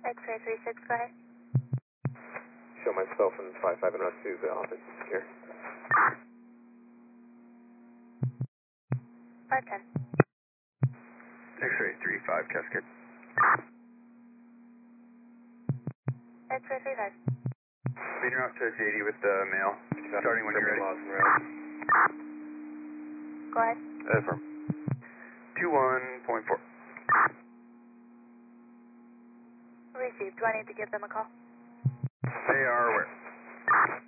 X-ray 36, go ahead. Show myself in 55 and R2, the office is here. 510. X-ray 35, Cascade. X-ray 35. Leading out to JD with the mail. Starting when you're ready. Go ahead. Affirm. 21.4. Received. Do I need to give them a call? They are aware.